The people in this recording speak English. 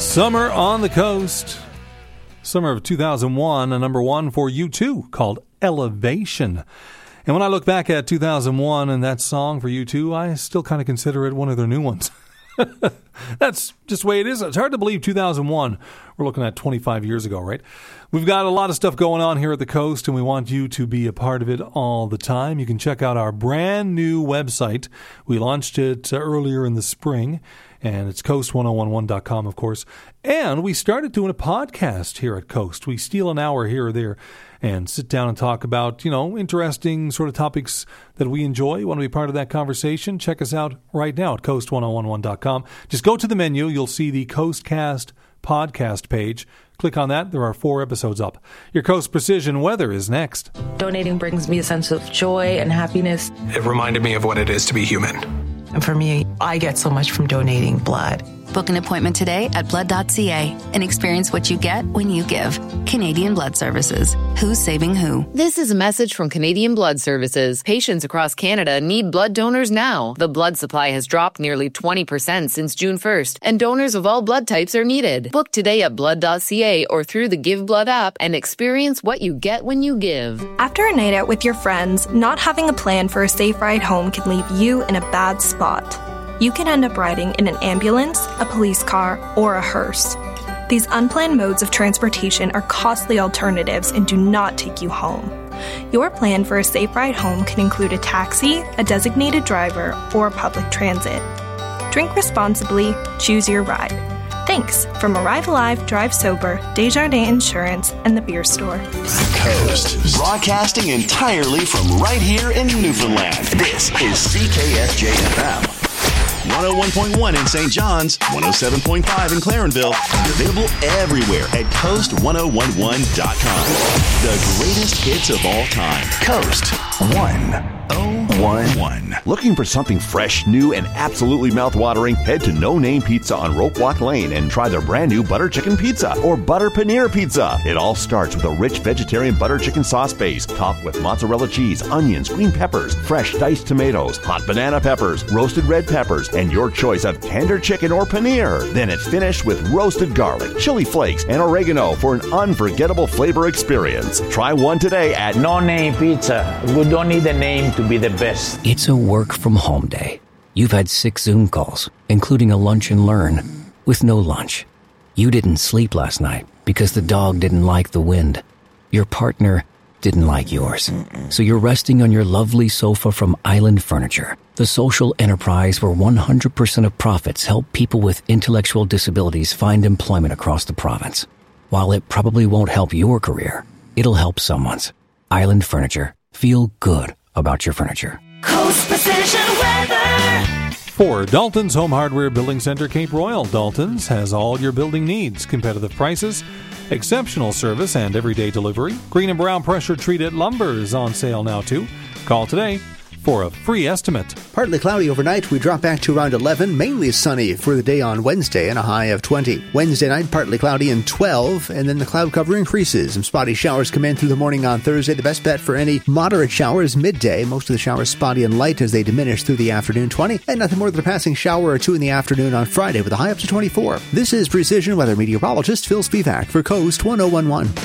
Summer on the Coast. Summer of 2001, a number one for U2 called Elevation. And when I look back at 2001 and that song for U2, I still kind of consider it one of their new ones. That's just the way it is. It's hard to believe 2001. We're looking at 25 years ago, right? We've got a lot of stuff going on here at the Coast, and we want you to be a part of it all the time. You can check out our brand new website. We launched it earlier in the spring, and it's coast1011.com, of course. And we started doing a podcast here at Coast. We steal an hour here or there and sit down and talk about, interesting sort of topics that we enjoy. You want to be part of that conversation? Check us out right now at coast1011.com. Just go to the menu. You'll see the Coastcast podcast page. Click on that. There are 4 episodes up. Your Coast Precision Weather is next. Donating brings me a sense of joy and happiness. It reminded me of what it is to be human. And for me, I get so much from donating blood. Book an appointment today at blood.ca and experience what you get when you give. Canadian Blood Services. Who's saving who? This is a message from Canadian Blood Services. Patients across Canada need blood donors now. The blood supply has dropped nearly 20% since June 1st, and donors of all blood types are needed. Book today at blood.ca or through the Give Blood app and experience what you get when you give. After a night out with your friends, not having a plan for a safe ride home can leave you in a bad spot. You can end up riding in an ambulance, a police car, or a hearse. These unplanned modes of transportation are costly alternatives and do not take you home. Your plan for a safe ride home can include a taxi, a designated driver, or public transit. Drink responsibly, choose your ride. Thanks from Arrive Alive, Drive Sober, Desjardins Insurance, and the Beer Store. Coast, broadcasting entirely from right here in Newfoundland. This is CKSJ-FM. 101.1 in St. John's, 107.5 in Clarenville, and available everywhere at coast1011.com. The greatest hits of all time. Coast 1011. Looking for something fresh, new, and absolutely mouthwatering? Head to No Name Pizza on Rope Walk Lane and try their brand new butter chicken pizza or butter paneer pizza. It all starts with a rich vegetarian butter chicken sauce base, topped with mozzarella cheese, onions, green peppers, fresh diced tomatoes, hot banana peppers, roasted red peppers, and your choice of tender chicken or paneer. Then it's finished with roasted garlic, chili flakes, and oregano for an unforgettable flavor experience. Try one today at No Name Pizza. We don't need a name to be the best. It's a work from home day. You've had 6 Zoom calls, including a lunch and learn, with no lunch. You didn't sleep last night because the dog didn't like the wind. Your partner didn't like yours. So you're resting on your lovely sofa from Island Furniture, the social enterprise where 100% of profits help people with intellectual disabilities find employment across the province. While it probably won't help your career, it'll help someone's. Island Furniture. Feel good about your furniture. Coast Precision Weather. For Dalton's Home Hardware Building Center, Cape Royal, Dalton's has all your building needs, competitive prices, exceptional service, and everyday delivery. Green and brown pressure-treated lumber is on sale now, too. Call today for a free estimate. Partly cloudy overnight. We drop back to around 11. Mainly sunny for the day on Wednesday and a high of 20. Wednesday night, partly cloudy and 12. And then the cloud cover increases. Some spotty showers come in through the morning on Thursday. The best bet for any moderate showers midday. Most of the showers spotty and light as they diminish through the afternoon, 20. And nothing more than a passing shower or 2 in the afternoon on Friday with a high up to 24. This is Precision Weather Meteorologist Phil Spivak for Coast 1011.